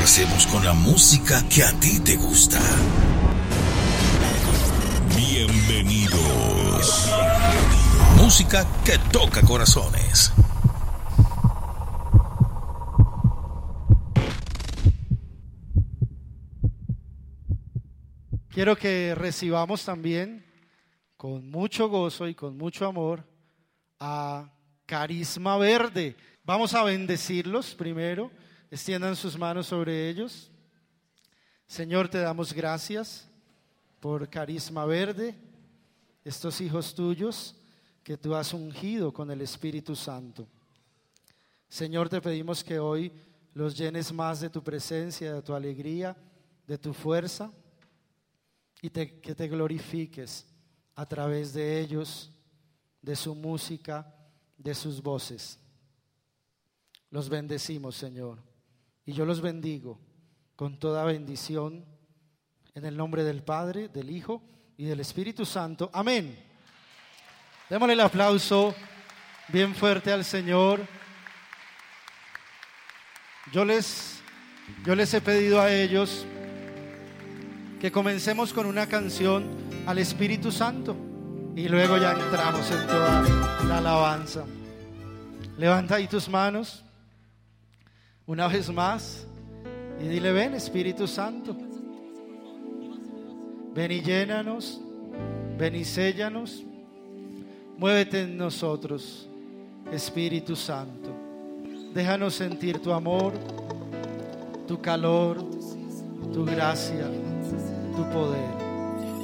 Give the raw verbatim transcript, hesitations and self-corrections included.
hacemos con la música que a ti te gusta. Bienvenidos. Música que toca corazones. Quiero que recibamos también con mucho gozo y con mucho amor a Carisma Verde. Vamos a bendecirlos primero. Extiendan sus manos sobre ellos. Señor, te damos gracias por Carisma Verde, estos hijos tuyos que tú has ungido con el Espíritu Santo. Señor, te pedimos que hoy los llenes más de tu presencia, de tu alegría, de tu fuerza, y te, que te glorifiques a través de ellos, de su música, de sus voces. Los bendecimos, Señor, y yo los bendigo con toda bendición en el nombre del Padre, del Hijo y del Espíritu Santo. Amén. Démosle el aplauso bien fuerte al Señor. Yo les, yo les he pedido a ellos que comencemos con una canción al Espíritu Santo y luego ya entramos en toda la alabanza. Levanta ahí tus manos una vez más y dile: ven, Espíritu Santo, ven y llénanos, ven y séllanos, muévete en nosotros, Espíritu Santo. Déjanos sentir tu amor, tu calor, tu gracia, tu poder.